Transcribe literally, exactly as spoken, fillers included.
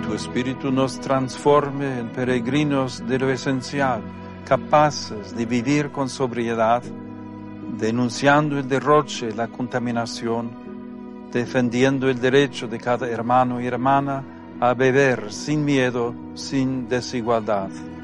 tu Espíritu nos transforme en peregrinos de lo esencial, capaces de vivir con sobriedad, denunciando el derroche y la contaminación, defendiendo el derecho de cada hermano y hermana a beber sin miedo, sin desigualdad.